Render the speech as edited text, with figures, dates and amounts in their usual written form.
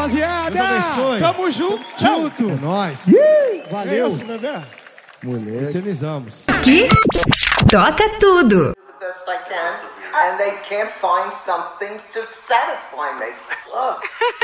rapaziada. Deus abençoe. Tamo junto. É nóis. Valeu. É isso, bebê. Mulher. Eternizamos. Aqui, toca tudo. Best I can, and they can't find something to satisfy me. Look.